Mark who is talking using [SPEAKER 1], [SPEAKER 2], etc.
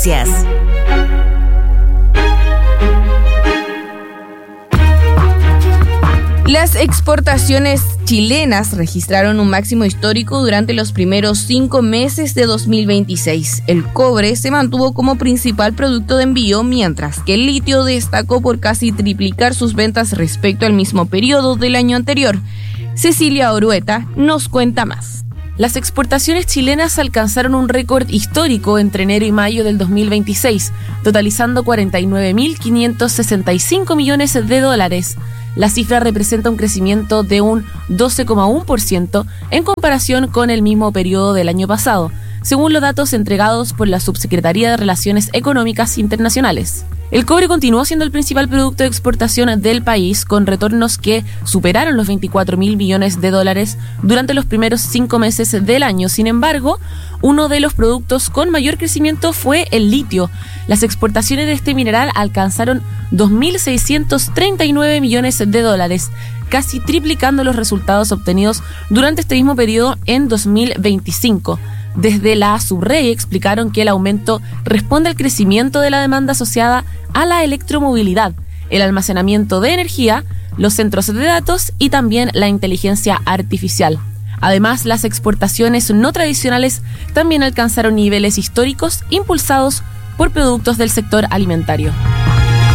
[SPEAKER 1] Las exportaciones chilenas registraron un máximo histórico durante los primeros 5 meses de 2026. El cobre se mantuvo como principal producto de envío, mientras que el litio destacó por casi triplicar sus ventas respecto al mismo periodo del año anterior. Cecilia Orueta nos cuenta más.
[SPEAKER 2] Las exportaciones chilenas alcanzaron un récord histórico entre enero y mayo del 2026, totalizando 49.565 millones de dólares. La cifra representa un crecimiento de un 12,1% en comparación con el mismo periodo del año pasado, según los datos entregados por la Subsecretaría de Relaciones Económicas Internacionales. El cobre continuó siendo el principal producto de exportación del país, con retornos que superaron los 24.000 millones de dólares durante los primeros 5 meses del año. Sin embargo, uno de los productos con mayor crecimiento fue el litio. Las exportaciones de este mineral alcanzaron 2.639 millones de dólares, casi triplicando los resultados obtenidos durante este mismo periodo en 2025. Desde la Subrey explicaron que el aumento responde al crecimiento de la demanda asociada a la electromovilidad, el almacenamiento de energía, los centros de datos y también la inteligencia artificial. Además, las exportaciones no tradicionales también alcanzaron niveles históricos impulsados por productos del sector alimentario.